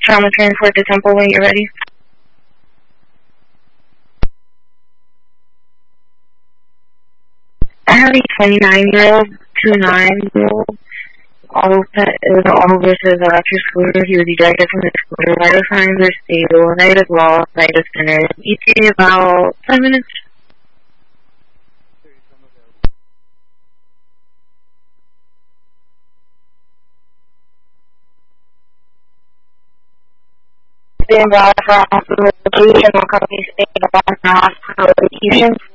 trauma transport to Temple when you're ready. I have a 29-year-old, 29-year-old. It was all versus electric scooter. He was ejected from the scooter. Vital signs are stable. Night is lost. Night is center. ETA about 5 minutes. Been brought for hospital location or company staying at the hospital location.